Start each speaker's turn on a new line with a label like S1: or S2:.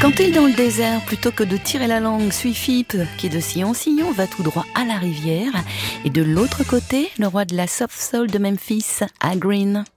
S1: Quand il est dans le désert, plutôt que de tirer la langue, suit Philippe, qui de sillon en sillon va tout droit à la rivière. Et de l'autre côté, le roi de la soft soul de Memphis, Al Green.